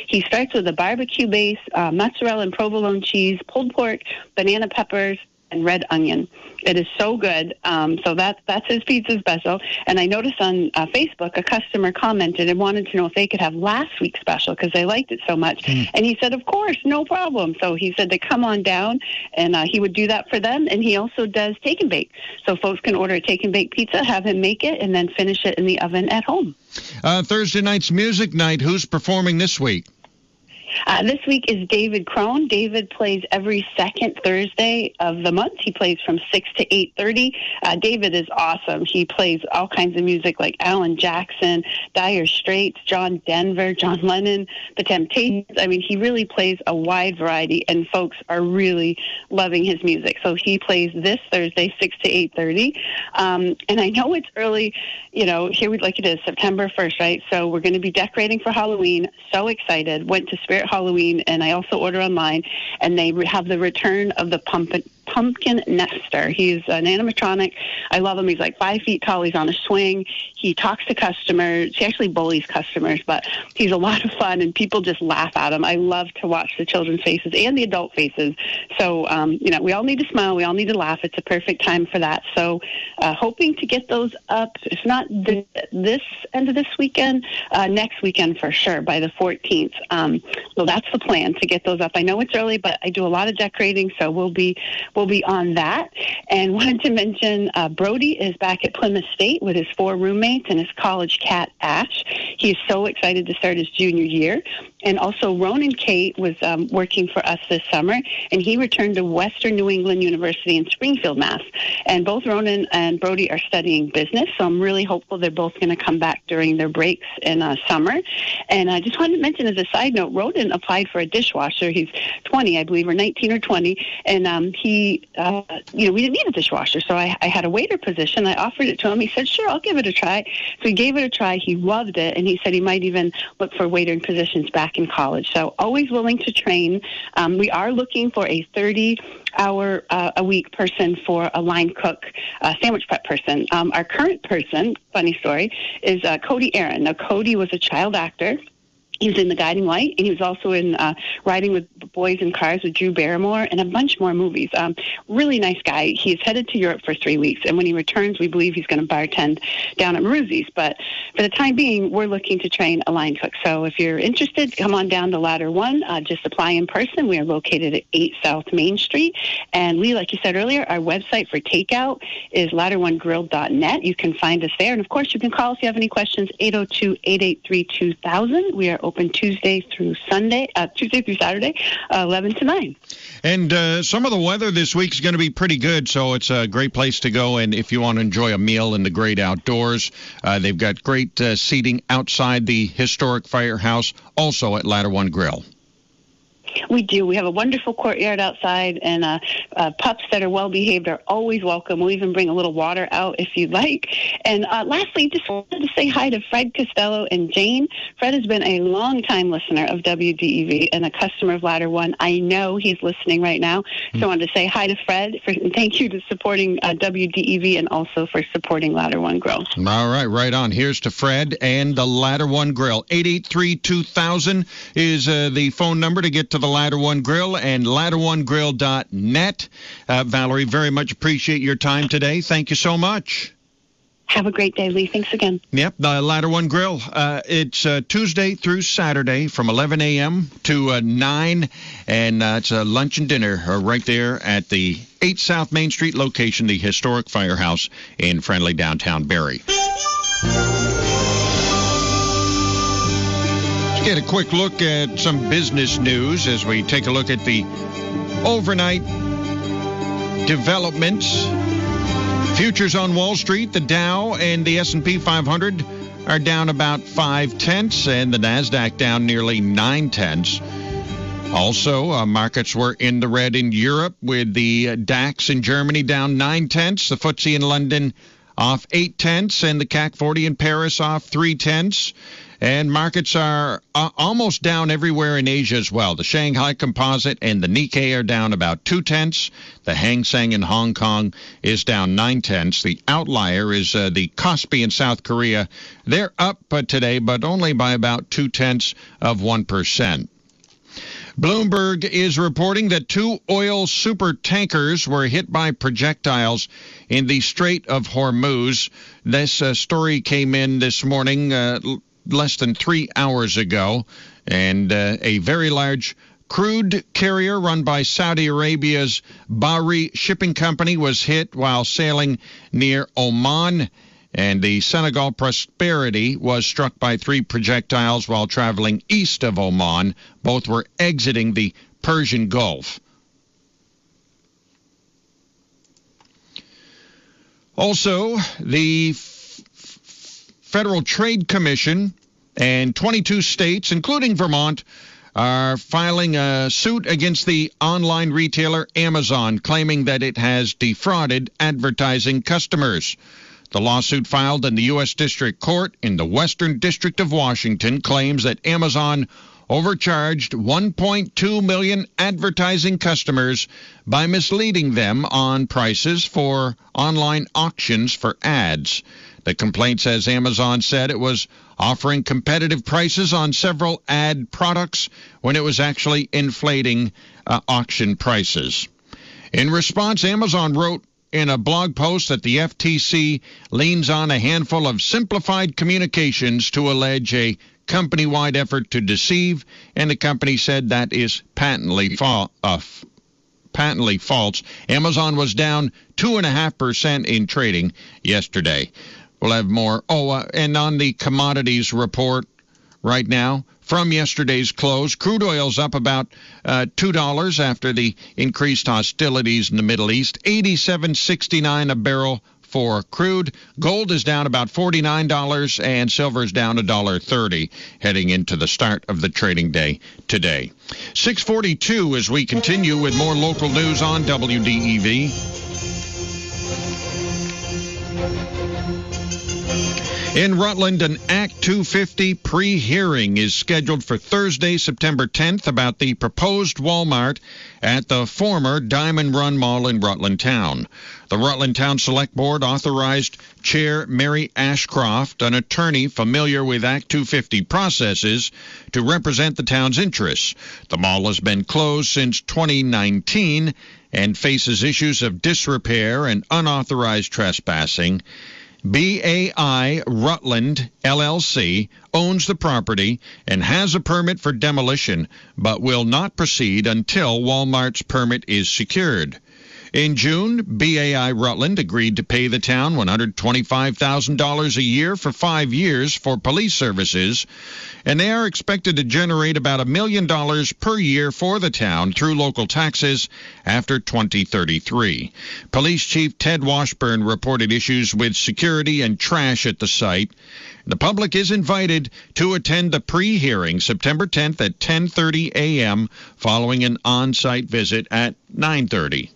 He starts with a barbecue base, mozzarella and provolone cheese, pulled pork, banana peppers, and red onion. It is so good. So that's his pizza special. And I noticed on Facebook a customer commented and wanted to know if they could have last week's special because they liked it so much. And he said, of course, no problem. So he said to come on down, and he would do that for them. And he also does take and bake. So folks can order a take and bake pizza, have him make it, and then finish it in the oven at home. Thursday night's music night. Who's performing this week? This week is David Crone. David plays every second Thursday of the month. He plays from 6 to 8:30. David is awesome. He plays all kinds of music like Alan Jackson, Dire Straits, John Denver, John Lennon, The Temptations. I mean, he really plays a wide variety, and folks are really loving his music. So he plays this Thursday, 6 to 8:30. And I know it's early, here like it is September 1st, right? So we're going to be decorating for Halloween. So excited. Went to Spirit Halloween, and I also order online, and they have the return of the pumpkin Nestor. He's an animatronic. I love him. He's like 5 feet tall. He's on a swing. He talks to customers. He actually bullies customers, but he's a lot of fun, and people just laugh at him. I love to watch the children's faces and the adult faces. So, we all need to smile. We all need to laugh. It's a perfect time for that. So, hoping to get those up, if not this end of this weekend, next weekend for sure, by the 14th. So that's the plan, to get those up. I know it's early, but I do a lot of decorating, so we'll be on that. And wanted to mention Brody is back at Plymouth State with his 4 roommates and his college cat, Ash. He is so excited to start his junior year. And also Ronan Kate was working for us this summer, and he returned to Western New England University in Springfield, Mass. And both Ronan and Brody are studying business, so I'm really hopeful they're both going to come back during their breaks in summer. And I just wanted to mention as a side note, Ronan applied for a dishwasher. He's 20, I believe, or 19 or 20, and we didn't need a dishwasher, so I had a waiter position. I offered it to him. He said, sure, I'll give it a try. So he gave it a try. He loved it, and he said he might even look for waitering positions back in college. So always willing to train. We are looking for a 30-hour a week person for a line cook, sandwich prep person. Our current person, funny story, is Cody Aaron. Now, Cody was a child actor. He was in The Guiding Light, and he was also in Riding with Boys in Cars with Drew Barrymore and a bunch more movies. Really nice guy. He's headed to Europe for 3 weeks, and when he returns, we believe he's going to bartend down at Maruzzi's. But for the time being, we're looking to train a line cook. So if you're interested, come on down to Ladder 1. Just apply in person. We are located at 8 South Main Street. And Lee, like you said earlier, our website for takeout is ladder1grill.net. You can find us there. And, of course, you can call if you have any questions, 802-883-2000. We are open Tuesday through Saturday, 11 to 9. And some of the weather this week is going to be pretty good, so it's a great place to go. And if you want to enjoy a meal in the great outdoors, they've got great seating outside the historic firehouse, also at Ladder One Grill. We do. We have a wonderful courtyard outside, and pups that are well-behaved are always welcome. We'll even bring a little water out if you'd like. And lastly, just wanted to say hi to Fred Costello and Jane. Fred has been a long-time listener of WDEV and a customer of Ladder One. I know he's listening right now, so I wanted to say hi to Fred. And thank you to supporting WDEV and also for supporting Ladder One Grill. All right, right on. Here's to Fred and the Ladder One Grill. 883-2000 is the phone number to get to the Ladder One Grill, and ladder1grill.net. Valerie, very much appreciate your time today. Thank you so much. Have a great day, Lee. Thanks again. Yep, the Ladder One Grill. It's Tuesday through Saturday from 11 a.m. to 9, and it's a lunch and dinner right there at the 8 South Main Street location, the historic firehouse in friendly downtown Barrie. Get a quick look at some business news as we take a look at the overnight developments. Futures on Wall Street, the Dow and the S&P 500 are down about 0.5, and the NASDAQ down nearly 0.9. Also, markets were in the red in Europe, with the DAX in Germany down 0.9, the FTSE in London off 0.8, and the CAC 40 in Paris off 0.3. And markets are almost down everywhere in Asia as well. The Shanghai Composite and the Nikkei are down about 0.2. The Hang Seng in Hong Kong is down 0.9. The outlier is the Kospi in South Korea. They're up today, but only by about 0.2%. Bloomberg is reporting that 2 oil super tankers were hit by projectiles in the Strait of Hormuz. This story came in this morning less than 3 hours ago, and a very large crude carrier run by Saudi Arabia's Bahri Shipping Company was hit while sailing near Oman. And the Senegal Prosperity was struck by 3 projectiles while traveling east of Oman. Both were exiting the Persian Gulf. Also, the Federal Trade Commission and 22 states, including Vermont, are filing a suit against the online retailer Amazon, claiming that it has defrauded advertising customers. The lawsuit filed in the U.S. District Court in the Western District of Washington claims that Amazon overcharged 1.2 million advertising customers by misleading them on prices for online auctions for ads. The complaint says Amazon said it was offering competitive prices on several ad products when it was actually inflating auction prices. In response, Amazon wrote in a blog post that the FTC leans on a handful of simplified communications to allege a company-wide effort to deceive, and the company said that is patently false. Amazon was down 2.5% in trading yesterday. We'll have more. And on the commodities report right now, from yesterday's close, crude oil's up about $2 after the increased hostilities in the Middle East. $87.69 a barrel for crude. Gold is down about $49, and silver's down $1.30 heading into the start of the trading day today. 6:42 as we continue with more local news on WDEV. In Rutland, an Act 250 pre-hearing is scheduled for Thursday, September 10th about the proposed Walmart at the former Diamond Run Mall in Rutland Town. The Rutland Town Select Board authorized Chair Mary Ashcroft, an attorney familiar with Act 250 processes, to represent the town's interests. The mall has been closed since 2019 and faces issues of disrepair and unauthorized trespassing. BAI Rutland, LLC, owns the property and has a permit for demolition, but will not proceed until Walmart's permit is secured. In June, BAI Rutland agreed to pay the town $125,000 a year for 5 years for police services, and they are expected to generate about $1 million per year for the town through local taxes after 2033. Police Chief Ted Washburn reported issues with security and trash at the site. The public is invited to attend the pre-hearing September 10th at 10:30 a.m. following an on-site visit at 9:30.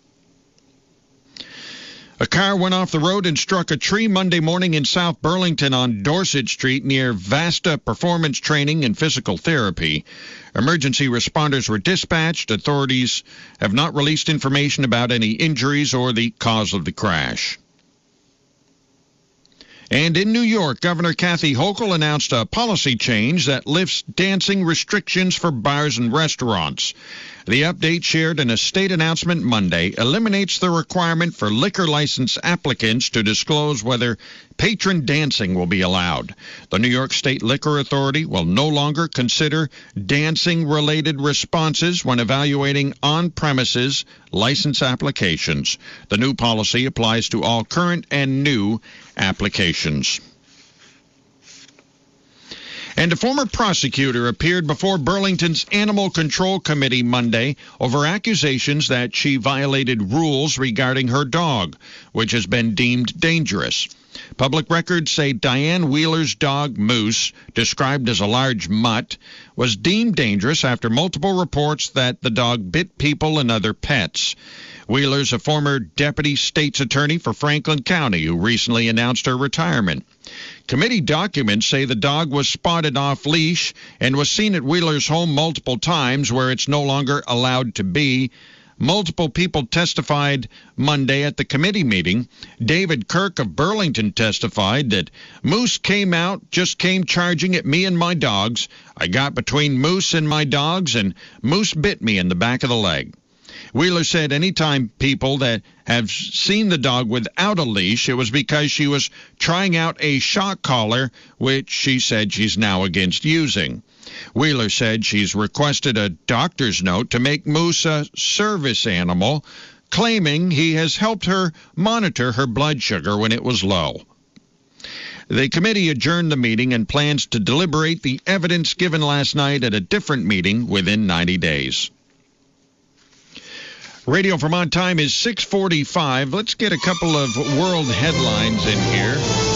A car went off the road and struck a tree Monday morning in South Burlington on Dorset Street near Vasta Performance Training and Physical Therapy. Emergency responders were dispatched. Authorities have not released information about any injuries or the cause of the crash. And in New York, Governor Kathy Hochul announced a policy change that lifts dancing restrictions for bars and restaurants. The update, shared in a state announcement Monday, eliminates the requirement for liquor license applicants to disclose whether patron dancing will be allowed. The New York State Liquor Authority will no longer consider dancing-related responses when evaluating on-premises license applications. The new policy applies to all current and new applications. And a former prosecutor appeared before Burlington's Animal Control Committee Monday over accusations that she violated rules regarding her dog, which has been deemed dangerous. Public records say Diane Wheeler's dog, Moose, described as a large mutt, was deemed dangerous after multiple reports that the dog bit people and other pets. Wheeler's a former deputy state's attorney for Franklin County who recently announced her retirement. Committee documents say the dog was spotted off-leash and was seen at Wheeler's home multiple times where it's no longer allowed to be. Multiple people testified Monday at the committee meeting. David Kirk of Burlington testified that Moose came charging at me and my dogs. I got between Moose and my dogs, and Moose bit me in the back of the leg. Wheeler said anytime people that have seen the dog without a leash, it was because she was trying out a shock collar, which she said she's now against using. Wheeler said she's requested a doctor's note to make Moose a service animal, claiming he has helped her monitor her blood sugar when it was low. The committee adjourned the meeting and plans to deliberate the evidence given last night at a different meeting within 90 days. Radio Vermont time is 6:45. Let's get a couple of world headlines in here.